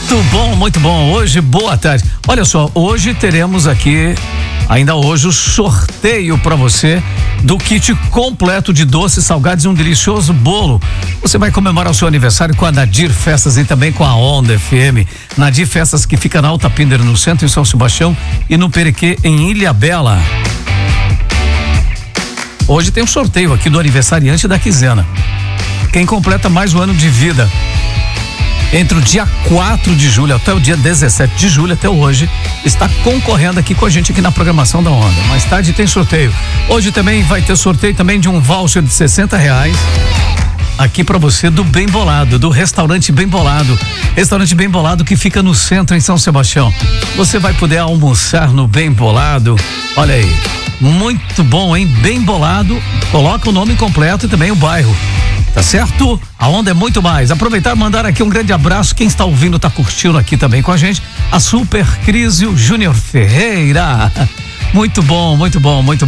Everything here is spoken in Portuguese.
Muito bom. Hoje, boa tarde. Olha só, hoje teremos aqui, ainda hoje, o sorteio para você do kit completo de doces, salgados e um delicioso bolo. Você vai comemorar o seu aniversário com a Nadir Festas e também com a Onda FM. Nadir Festas, que fica na Alta Pinder, no centro, em São Sebastião, e no Perequê, em Ilhabela. Hoje tem um sorteio aqui do aniversariante da quinzena. Quem completa mais um ano de vida entre o dia 4 de julho até o dia 17 de julho, até hoje, está concorrendo aqui com a gente aqui na programação da Onda. Mais tarde tem sorteio. Hoje também vai ter sorteio também de um voucher de R$60 aqui para você do Bem Bolado, do Restaurante Bem Bolado. Restaurante Bem Bolado que fica no centro, em São Sebastião. Você vai poder almoçar no Bem Bolado. Olha aí, muito bom, hein? Bem Bolado, coloca o nome completo e também o bairro. Tá certo? A Onda é muito mais. Aproveitar e mandar aqui um grande abraço. Quem está ouvindo, está curtindo aqui também com a gente. A Super Cris e o Júnior Ferreira. Muito bom, muito bom, muito bom.